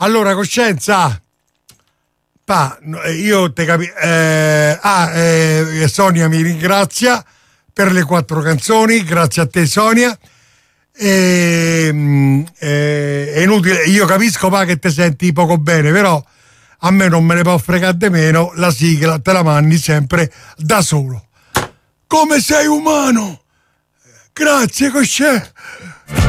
Allora, Coscienza, io te capisco. Sonia mi ringrazia per le 4 canzoni, grazie a te Sonia. È inutile, io capisco che ti senti poco bene, però a me non me ne può fregare di meno, la sigla te la mandi sempre da solo. Come sei umano! Grazie, Coscienza!